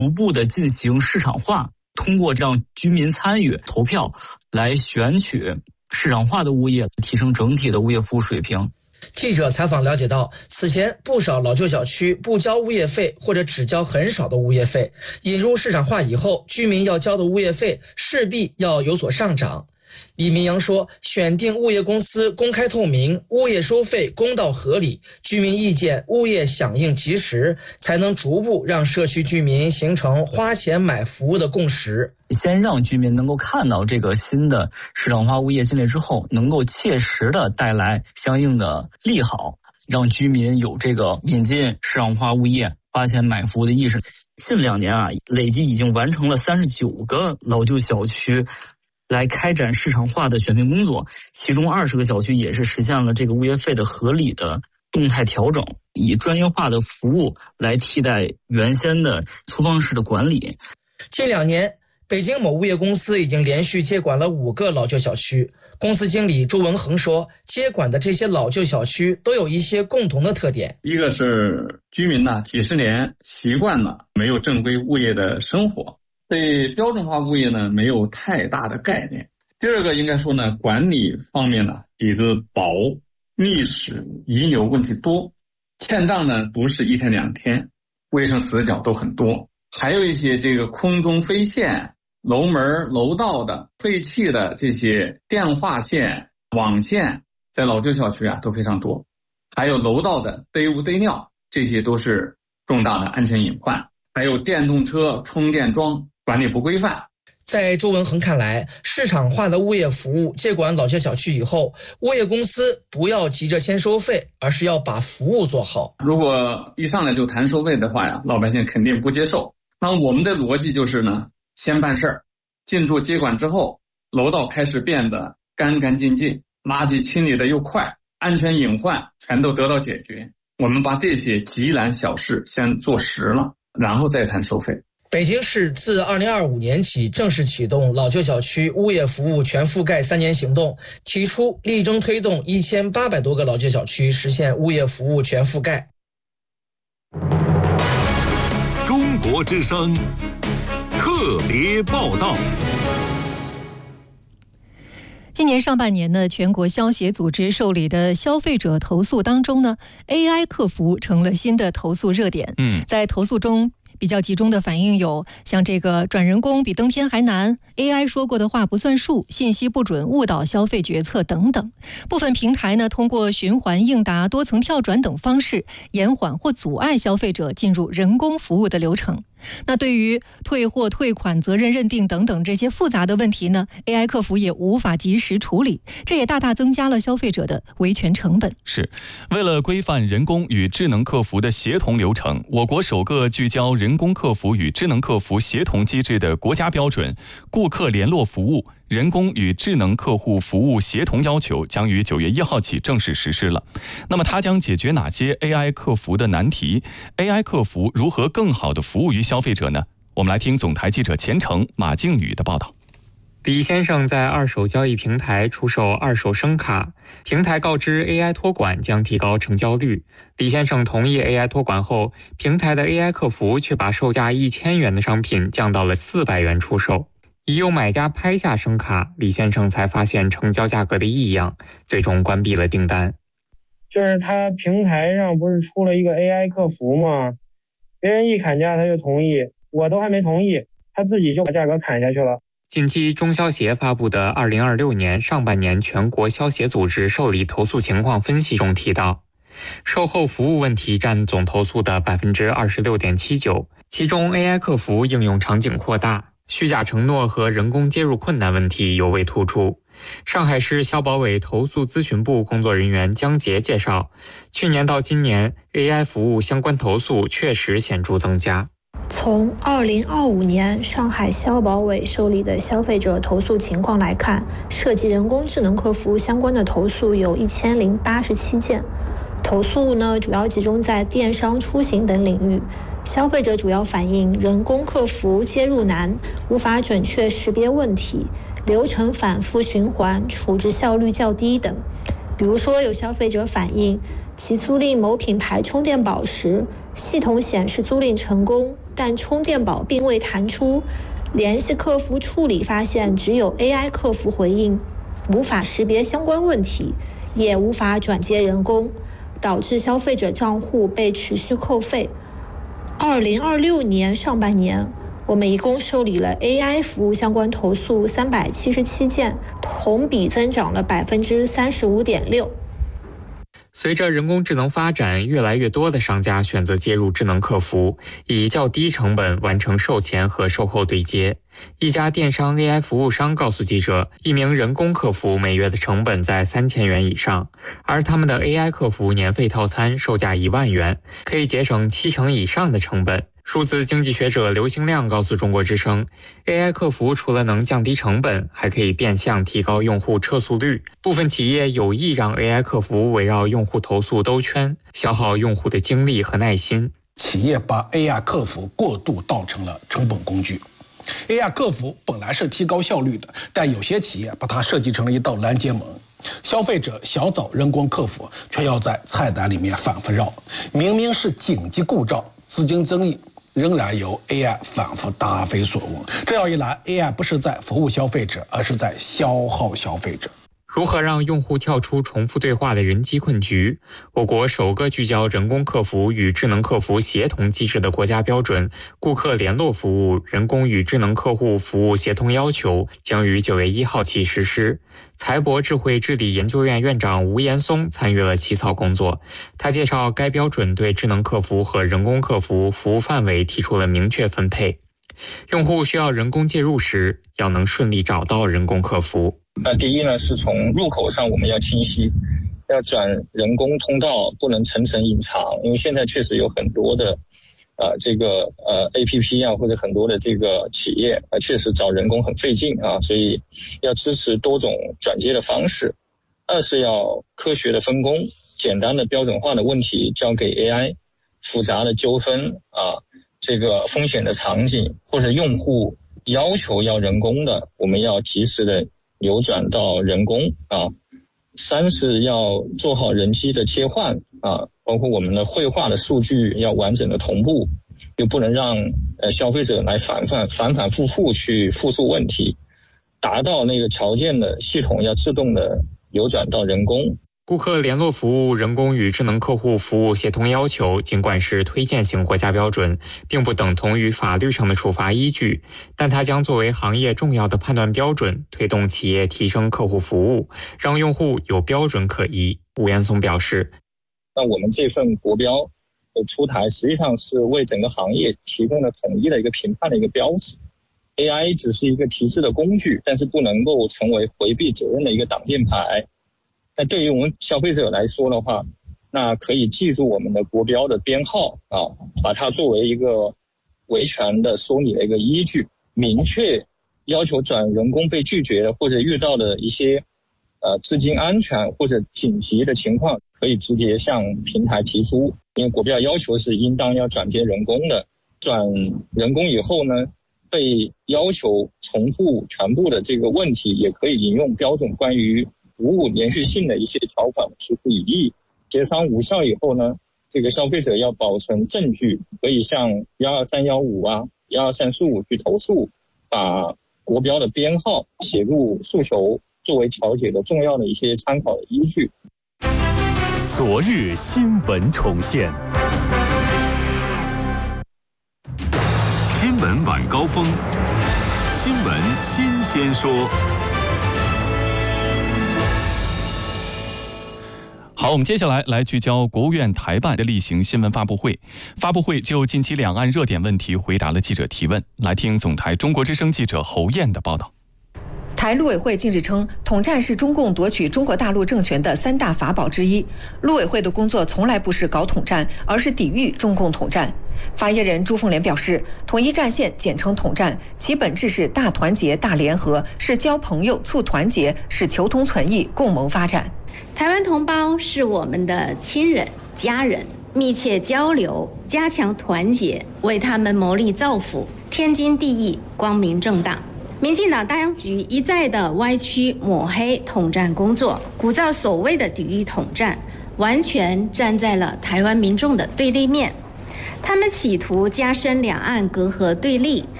逐步的进行市场化，通过让居民参与投票来选取市场化的物业，提升整体的物业服务水平。 记者采访了解到，此前不少老旧小区不交物业费或者只交很少的物业费，引入市场化以后，居民要交的物业费势必要有所上涨。李明阳说，选定物业公司公开透明，物业收费公道合理，居民意见物业响应及时，才能逐步让社区居民形成花钱买服务的共识。 先让居民能够看到这个新的市场化物业进来之后，能够切实的带来相应的利好，让居民有这个引进市场化物业花钱买服务的意识。近2年累计已经完成了39个老旧小区来开展市场化的选定工作，其中20个小区也是实现了这个物业费的合理的动态调整，以专业化的服务来替代原先的粗放式的管理。 近2年，北京某物业公司已经连续接管了5个老旧小区。公司经理周文恒说，接管的这些老旧小区都有一些共同的特点。 一个是居民几十年习惯了没有正规物业的生活，对标准化物业呢没有太大的概念。第二个应该说呢，管理方面呢底子薄，历史遗留问题多，欠账呢不是1天2天，卫生死角都很多，还有一些这个空中飞线、楼门楼道的废弃的这些电话线、网线，在老旧小区都非常多，还有楼道的堆污堆尿，这些都是重大的安全隐患，还有电动车充电桩管理不规范。 在周文恒看来，市场化的物业服务接管老旧小区以后，物业公司不要急着先收费，而是要把服务做好。 如果一上来就谈收费的话老百姓肯定不接受。那我们的逻辑就是呢，先办事儿，进驻接管之后，楼道开始变得干干净净，垃圾清理的又快，安全隐患全都得到解决。我们把这些急难小事先做实了，然后再谈收费。 北京市自2025年起正式启动老旧小区物业服务全覆盖3年行动，提出力争推动1800多个老旧小区实现物业服务全覆盖。 中国之声特别报道。 今年上半年呢，全国消协组织受理的消费者投诉当中呢 ，AI 客服成了新的投诉热点。在投诉中比较集中的反映有像这个转人工比登天还难、AI 说过的话不算数、信息不准、误导消费决策等等。部分平台呢，通过循环应答、多层跳转等方式，延缓或阻碍消费者进入人工服务的流程。那对于退货、退款、责任认定等等这些复杂的问题呢 ，AI 客服也无法及时处理，这也大大增加了消费者的维权成本。 是为了规范人工与智能客服的协同流程，我国首个聚焦人工客服与智能客服协同机制的国家标准《顾客联络服务人工与智能客户服务协同要求》将于9月1号起正式实施了。那么它将解决哪些 AI 客服的难题？ AI 客服如何更好地服务于消费者呢？我们来听总台记者钱程、马静宇的报道。 李先生在二手交易平台出售二手声卡，平台告知 AI 托管将提高成交率。李先生同意 AI 托管后，平台的 AI 客服却把售价1000元的商品降到了400元出售。已有买家拍下声卡，李先生才发现成交价格的异样，最终关闭了订单。 就是他平台上不是出了一个 AI 客服吗？别人一砍价他就同意，我都还没同意，他自己就把价格砍下去了。 近期中消协发布的2026年上半年全国消协组织受理投诉情况分析中提到，售后服务问题占总投诉的 26.79%， 其中 AI 客服应用场景扩大，虚假承诺和人工接入困难问题尤为突出。上海市消保委投诉咨询部工作人员江杰介绍，去年到今年 AI 服务相关投诉确实显著增加。 从2025年上海消保委受理的消费者投诉情况来看，涉及人工智能客服相关的投诉有1087件。投诉呢，主要集中在电商、出行等领域。消费者主要反映人工客服接入难，无法准确识别问题，流程反复循环，处置效率较低等。比如说，有消费者反映其租赁某品牌充电宝时，系统显示租赁成功， 但充电宝并未弹出。联系客服处理发现，只有 AI 客服回应，无法识别相关问题，也无法转接人工，导致消费者账户被持续扣费。2026年上半年，我们一共受理了 AI 服务相关投诉377件，同比增长了35.6%。 随着人工智能发展，越来越多的商家选择接入智能客服，以较低成本完成售前和售后对接。一家电商 AI 服务商告诉记者，一名人工客服每月的成本在3000元以上，而他们的 AI 客服年费套餐售价1万元，可以节省70%以上的成本。数字经济学者刘兴亮告诉中国之声 ，AI 客服除了能降低成本，还可以变相提高用户撤诉率。部分企业有意让 AI 客服围绕用户投诉兜圈，消耗用户的精力和耐心。 企业把 AI 客服过度当成了成本工具。AI 客服本来是提高效率的，但有些企业把它设计成了一道拦截门。消费者想找人工客服，却要在菜单里面反复绕。明明是紧急故障、资金争议，仍然由 AI 反复答非所问。这样一来 ，AI 不是在服务消费者，而是在消耗消费者。 如何让用户跳出重复对话的人机困局？我国首个聚焦人工客服与智能客服协同机制的国家标准《顾客联络服务人工与智能客户服务协同要求》将于9月1号起实施。财博智慧治理研究院院长吴岩松参与了起草工作。他介绍，该标准对智能客服和人工客服服务范围提出了明确分配。用户需要人工介入时，要能顺利找到人工客服。 第一呢，是从入口上我们要清晰，要转人工通道，不能层层隐藏，因为现在确实有很多的APP 啊，或者很多的这个企业确实找人工很费劲啊，所以要支持多种转接的方式。二是要科学的分工，简单的标准化的问题交给 AI， 复杂的纠纷啊，这个风险的场景或者用户要求要人工的，我们要及时的流转到人工啊。三是要做好人机的切换啊，包括我们的绘画的数据要完整的同步，又不能让消费者来反复复去复述问题，达到那个条件的系统要自动的流转到人工。 顾客联络服务人工与智能客户服务协同要求尽管是推荐型国家标准，并不等同于法律上的处罚依据，但它将作为行业重要的判断标准，推动企业提升客户服务，让用户有标准可依。吴岩松表示， 那我们这份国标的出台实际上是为整个行业提供了统一的一个评判的一个标志。 AI 只是一个提示的工具，但是不能够成为回避责任的一个挡箭牌。那对于我们消费者来说的话，那可以记住我们的国标的编号啊，把它作为一个维权的说理的一个依据，明确要求转人工被拒绝的或者遇到的一些资金安全或者紧急的情况，可以直接向平台提出。因为国标要求是应当要转接人工的，转人工以后呢，被要求重复全部的这个问题，也可以引用标准关于服务连续性的一些条款提出异议。协商无效以后呢，这个消费者要保存证据，可以向12315啊、12345去投诉，把国标的编号写入诉求，作为调解的重要的一些参考的依据。 昨日新闻重现，新闻晚高峰，新闻新鲜说。 好，我们接下来聚焦国务院台办的例行新闻发布会。发布会就近期两岸热点问题回答了记者提问。来听总台中国之声记者侯燕的报道。 台陆委会近日称，统战是中共夺取中国大陆政权的3大法宝之一。陆委会的工作从来不是搞统战，而是抵御中共统战。发言人朱凤莲表示，统一战线简称统战，其本质是大团结、大联合，是交朋友、促团结，是求同存异、共谋发展。 台湾同胞是我们的亲人、家人，密切交流，加强团结，为他们谋利造福，天经地义，光明正大。民进党当局一再的歪曲抹黑统战工作，鼓噪所谓的抵御统战，完全站在了台湾民众的对立面。 他们企图加深两岸隔阂对立，